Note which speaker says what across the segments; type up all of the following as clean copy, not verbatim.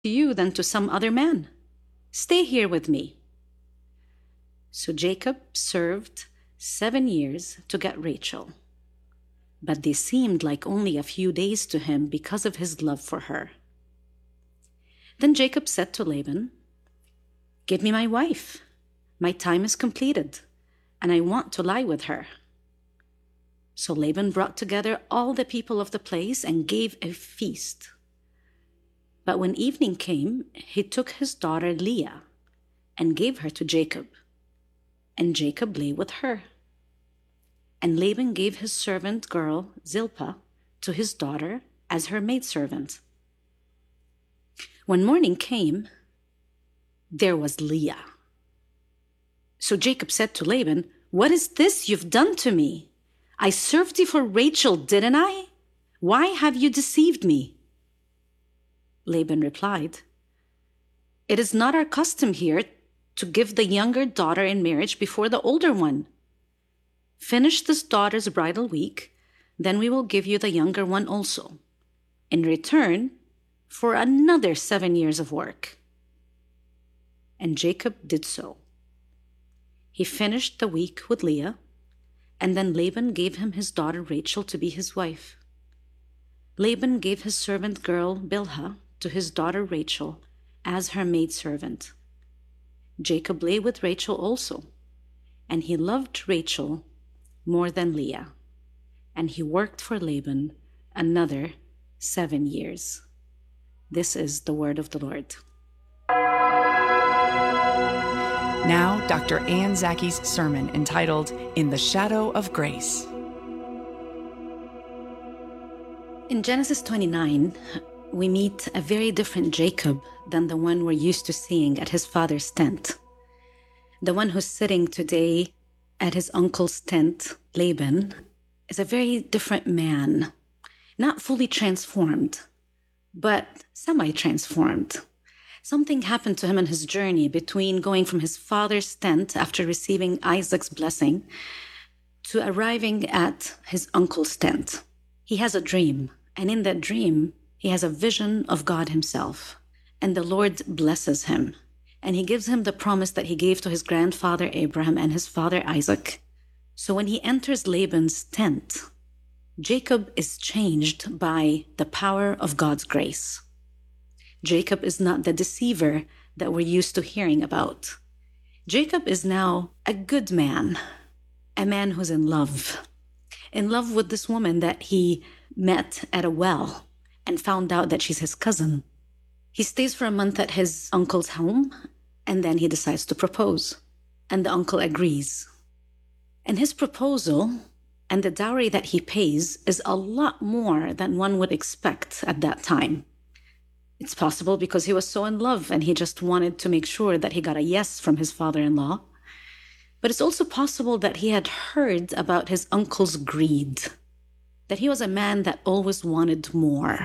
Speaker 1: to you than to some other man. Stay here with me." So Jacob served 7 years to get Rachel, but they seemed like only a few days to him because of his love for her. Then Jacob said to Laban, "Give me my wife. My time is completed, and I want to lie with her." So Laban brought together all the people of the place and gave a feast. But when evening came, he took his daughter Leah and gave her to Jacob, and Jacob lay with her. And Laban gave his servant girl Zilpah to his daughter as her maidservant. When morning came, there was Leah. So Jacob said to Laban, "What is this you've done to me? I served you for Rachel, didn't I? Why have you deceived me?" Laban replied, "It is not our custom here to give the younger daughter in marriage before the older one. Finish this daughter's bridal week, then we will give you the younger one also, in return for another 7 years of work." And Jacob did so. He finished the week with Leah, and then Laban gave him his daughter Rachel to be his wife. Laban gave his servant girl Bilhah to his daughter Rachel as her maidservant. Jacob lay with Rachel also, and he loved Rachel more than Leah, and he worked for Laban another 7 years. This is the word of the Lord.
Speaker 2: Now, Dr. Ann Zackie's sermon entitled, "In the Shadow of Grace."
Speaker 1: In Genesis 29, we meet a very different Jacob than the one we're used to seeing at his father's tent. The one who's sitting today at his uncle's tent, Laban, is a very different man, not fully transformed, but semi-transformed. Something happened to him in his journey between going from his father's tent after receiving Isaac's blessing to arriving at his uncle's tent. He has a dream, and in that dream, he has a vision of God himself, and the Lord blesses him, and he gives him the promise that he gave to his grandfather Abraham and his father Isaac. So when he enters Laban's tent, Jacob is changed by the power of God's grace. Jacob is not the deceiver that we're used to hearing about. Jacob is now a good man, a man who's in love with this woman that he met at a well and found out that she's his cousin. He stays for a month at his uncle's home, and then he decides to propose, and the uncle agrees. And his proposal and the dowry that he pays is a lot more than one would expect at that time. It's possible because he was so in love and he just wanted to make sure that he got a yes from his father-in-law. But it's also possible that he had heard about his uncle's greed, that he was a man that always wanted more.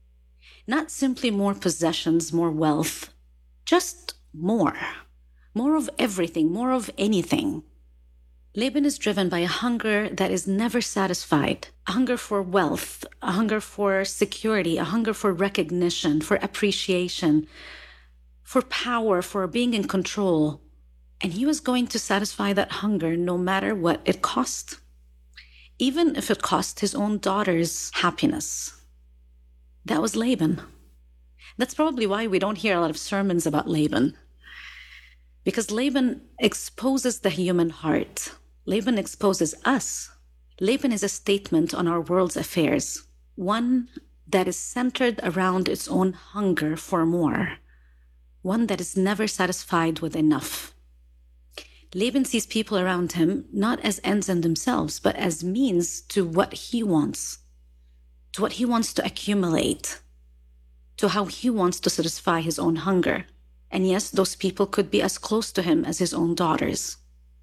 Speaker 1: Not simply more possessions, more wealth, just more. More of everything, more of anything. Laban is driven by a hunger that is never satisfied, a hunger for wealth, a hunger for security, a hunger for recognition, for appreciation, for power, for being in control. And he was going to satisfy that hunger no matter what it cost, even if it cost his own daughter's happiness. That was Laban. That's probably why we don't hear a lot of sermons about Laban, because Laban exposes the human heart. Laban exposes us. Laban is a statement on our world's affairs, one that is centered around its own hunger for more, one that is never satisfied with enough. Laban sees people around him not as ends in themselves, but as means to what he wants, to what he wants to accumulate, to how he wants to satisfy his own hunger. And yes, those people could be as close to him as his own daughters.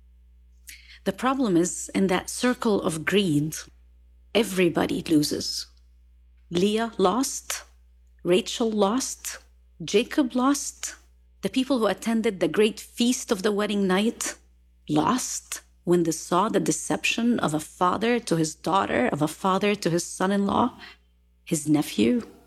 Speaker 1: The problem is, in that circle of greed, everybody loses. Leah lost, Rachel lost, Jacob lost. The people who attended the great feast of the wedding night lost when they saw the deception of a father to his daughter, of a father to his son-in-law, his nephew,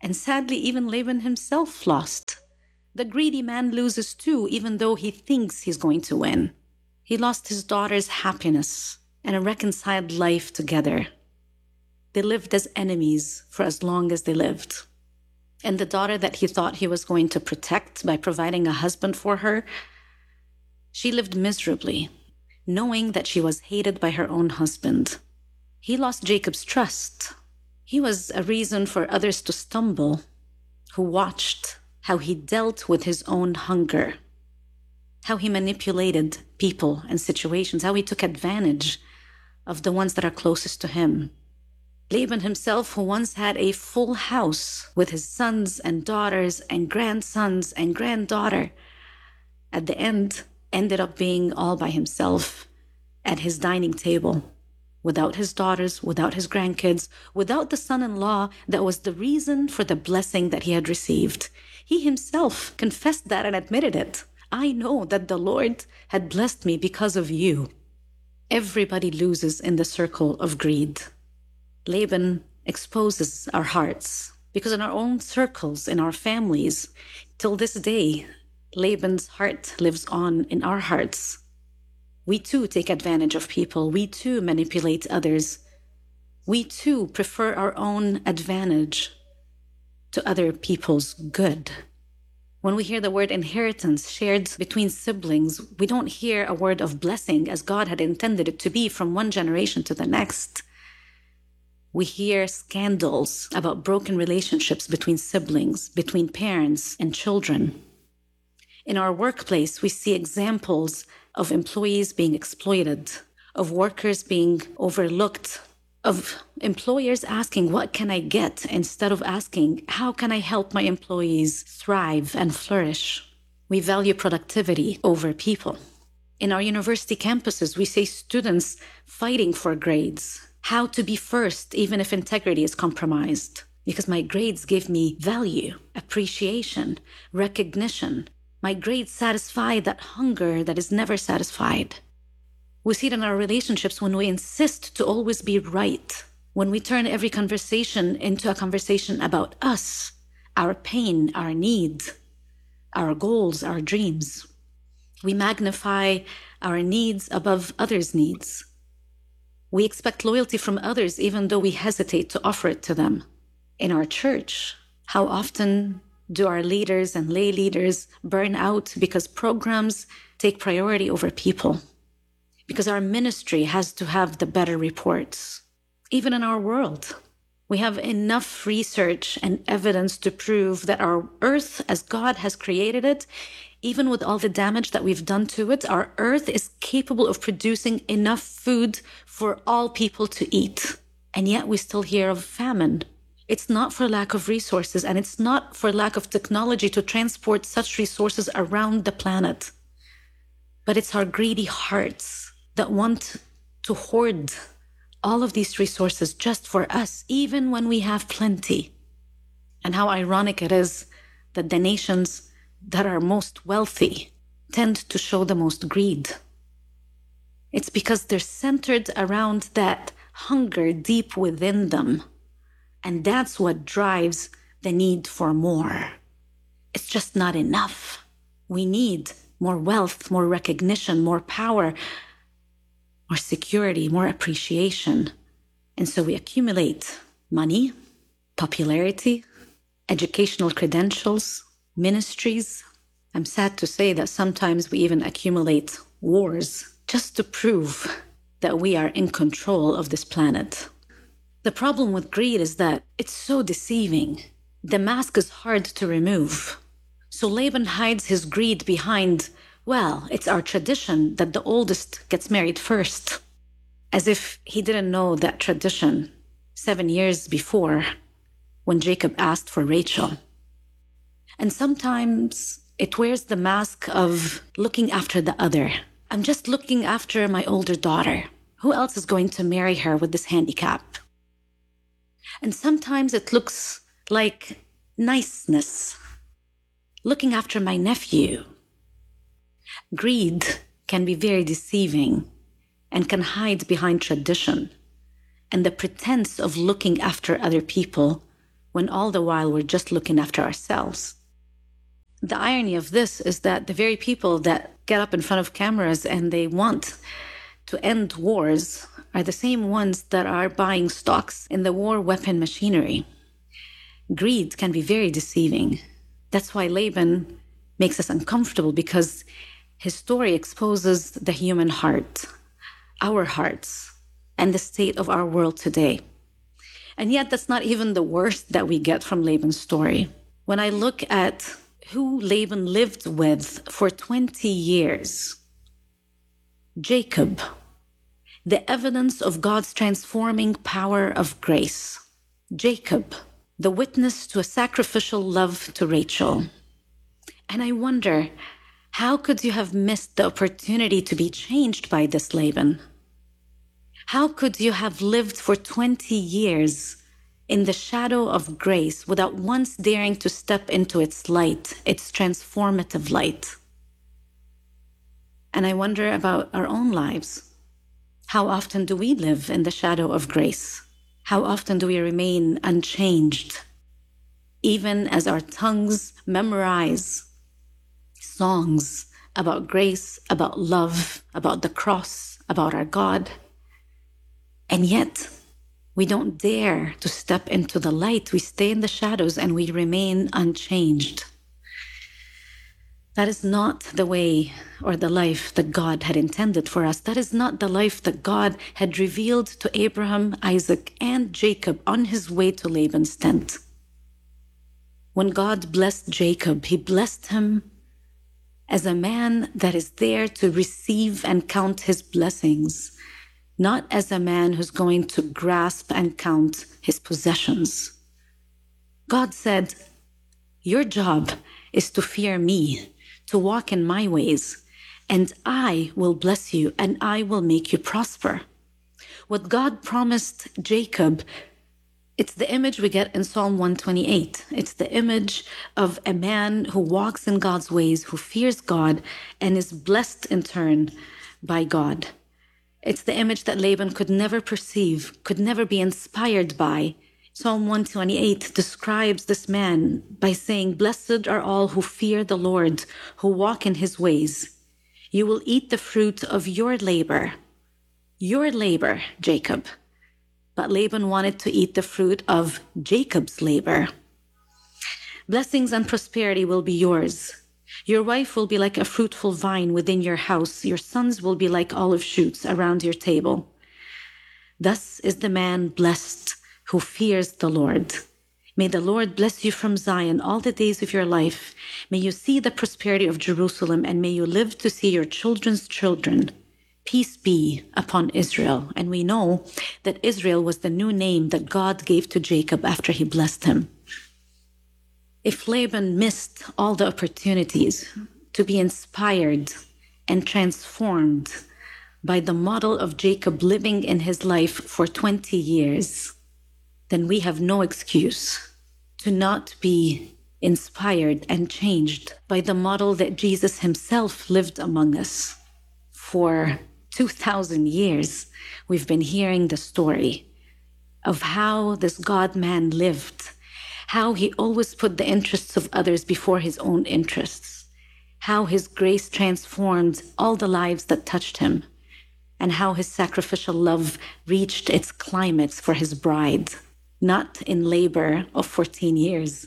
Speaker 1: And sadly, even Laban himself lost. The greedy man loses too, even though he thinks he's going to win. He lost his daughter's happiness and a reconciled life together. They lived as enemies for as long as they lived. And the daughter that he thought he was going to protect by providing a husband for her, she lived miserably, knowing that she was hated by her own husband. He lost Jacob's trust. He was a reason for others to stumble, who watched how he dealt with his own hunger, how he manipulated people and situations, how he took advantage of the ones that are closest to him. Laban himself, who once had a full house with his sons and daughters and grandsons and granddaughter, at the end ended up being all by himself at his dining table, without his daughters, without his grandkids, without the son-in-law that was the reason for the blessing that he had received. He himself confessed that and admitted it. I know that the Lord had blessed me because of you. Everybody loses in the circle of greed. Laban exposes our hearts because in our own circles, in our families, till this day, Laban's heart lives on in our hearts. We too take advantage of people. We too manipulate others. We too prefer our own advantage to other people's good. When we hear the word inheritance shared between siblings, we don't hear a word of blessing as God had intended it to be from one generation to the next. We hear scandals about broken relationships between siblings, between parents and children. In our workplace, we see examples of employees being exploited, of workers being overlooked, of employers asking, what can I get? Instead of asking, how can I help my employees thrive and flourish? We value productivity over people. In our university campuses, we see students fighting for grades, how to be first, even if integrity is compromised, because my grades give me value, appreciation, recognition. My grades satisfy that hunger that is never satisfied. We see it in our relationships when we insist to always be right, when we turn every conversation into a conversation about us, our pain, our needs, our goals, our dreams. We magnify our needs above others' needs. We expect loyalty from others even though we hesitate to offer it to them. In our church, how often do our leaders and lay leaders burn out because programs take priority over people? Because our ministry has to have the better reports. Even in our world, we have enough research and evidence to prove that our earth, as God has created it, even with all the damage that we've done to it, our earth is capable of producing enough food for all people to eat. And yet we still hear of famine. It's not for lack of resources, and it's not for lack of technology to transport such resources around the planet. But it's our greedy hearts that want to hoard all of these resources just for us, even when we have plenty. And how ironic it is that the nations that are most wealthy tend to show the most greed. It's because they're centered around that hunger deep within them. And that's what drives the need for more. It's just not enough. We need more wealth, more recognition, more power, more security, more appreciation. And so we accumulate money, popularity, educational credentials, ministries. I'm sad to say that sometimes we even accumulate wars just to prove that we are in control of this planet. The problem with greed is that it's so deceiving. The mask is hard to remove. So Laban hides his greed behind, well, it's our tradition that the oldest gets married first. As if he didn't know that tradition 7 years before when Jacob asked for Rachel. And sometimes it wears the mask of looking after the other. I'm just looking after my older daughter. Who else is going to marry her with this handicap? And sometimes it looks like niceness, looking after my nephew. Greed can be very deceiving and can hide behind tradition and the pretense of looking after other people when all the while we're just looking after ourselves. The irony of this is that the very people that get up in front of cameras and they want to end wars are the same ones that are buying stocks in the war weapon machinery. Greed can be very deceiving. That's why Laban makes us uncomfortable, because his story exposes the human heart, our hearts, and the state of our world today. And yet that's not even the worst that we get from Laban's story. When I look at who Laban lived with for 20 years, Jacob, the evidence of God's transforming power of grace. Jacob, the witness to a sacrificial love to Rachel. And I wonder, how could you have missed the opportunity to be changed by this Laban? How could you have lived for 20 years in the shadow of grace without once daring to step into its light, its transformative light? And I wonder about our own lives. How often do we live in the shadow of grace? How often do we remain unchanged, even as our tongues memorize songs about grace, about love, about the cross, about our God? And yet, we don't dare to step into the light. We stay in the shadows and we remain unchanged. That is not the way or the life that God had intended for us. That is not the life that God had revealed to Abraham, Isaac, and Jacob on his way to Laban's tent. When God blessed Jacob, he blessed him as a man that is there to receive and count his blessings, not as a man who's going to grasp and count his possessions. God said, your job is to fear me, to walk in my ways, and I will bless you and I will make you prosper. What God promised Jacob, it's the image we get in Psalm 128. It's the image of a man who walks in God's ways, who fears God, and is blessed in turn by God. It's the image that Laban could never perceive, could never be inspired by. Psalm 128 describes this man by saying, blessed are all who fear the Lord, who walk in his ways. You will eat the fruit of your labor, Jacob. But Laban wanted to eat the fruit of Jacob's labor. Blessings and prosperity will be yours. Your wife will be like a fruitful vine within your house. Your sons will be like olive shoots around your table. Thus is the man blessed who fears the Lord. May the Lord bless you from Zion all the days of your life. May you see the prosperity of Jerusalem, and may you live to see your children's children. Peace be upon Israel. And we know that Israel was the new name that God gave to Jacob after he blessed him. If Laban missed all the opportunities to be inspired and transformed by the model of Jacob living in his life for 20 years, then we have no excuse to not be inspired and changed by the model that Jesus himself lived among us. For 2,000 years, we've been hearing the story of how this God-man lived, how he always put the interests of others before his own interests, how his grace transformed all the lives that touched him, and how his sacrificial love reached its climax for his bride, not in labor of 14 years,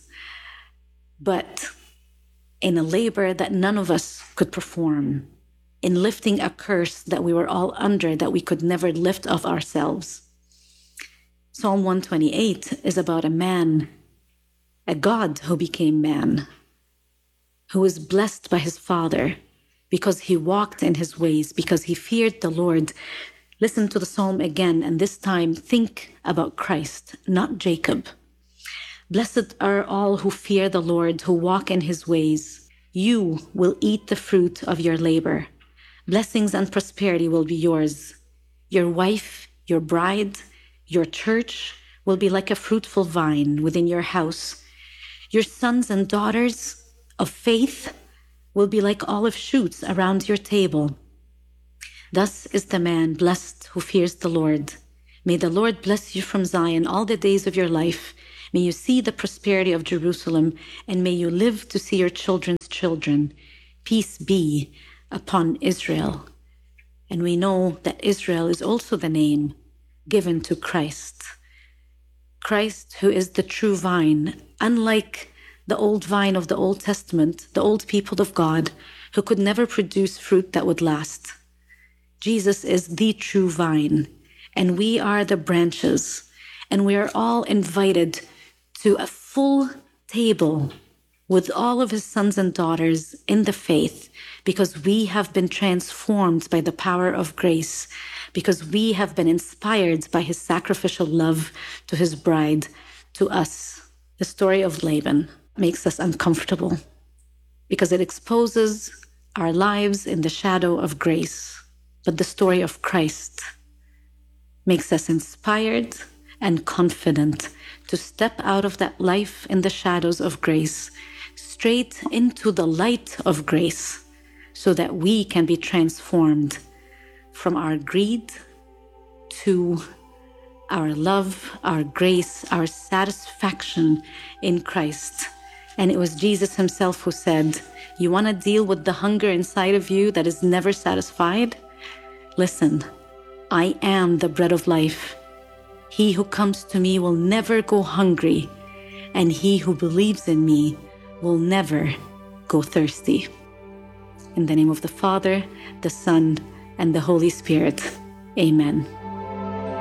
Speaker 1: but in a labor that none of us could perform, in lifting a curse that we were all under, that we could never lift of ourselves. Psalm 128 is about a man, a God who became man, who was blessed by his Father because he walked in his ways, because he feared the Lord. Listen to the psalm again, and this time think about Christ, not Jacob. Blessed are all who fear the Lord, who walk in his ways. You will eat the fruit of your labor. Blessings and prosperity will be yours. Your wife, your bride, your church will be like a fruitful vine within your house. Your sons and daughters of faith will be like olive shoots around your table. Thus is the man blessed who fears the Lord. May the Lord bless you from Zion all the days of your life. May you see the prosperity of Jerusalem, and may you live to see your children's children. Peace be upon Israel. And we know that Israel is also the name given to Christ. Christ, who is the true vine, unlike the old vine of the Old Testament, the old people of God, who could never produce fruit that would last. Jesus is the true vine, and we are the branches, and we are all invited to a full table with all of his sons and daughters in the faith, because we have been transformed by the power of grace, because we have been inspired by his sacrificial love to his bride, to us. The story of Laban makes us uncomfortable because it exposes our lives in the shadow of grace. But the story of Christ makes us inspired and confident to step out of that life in the shadows of grace, straight into the light of grace, so that we can be transformed from our greed to our love, our grace, our satisfaction in Christ. And it was Jesus himself who said, you want to deal with the hunger inside of you that is never satisfied? Listen, I am the bread of life. He who comes to me will never go hungry, and he who believes in me will never go thirsty. In the name of the Father, the Son, and the Holy Spirit. Amen.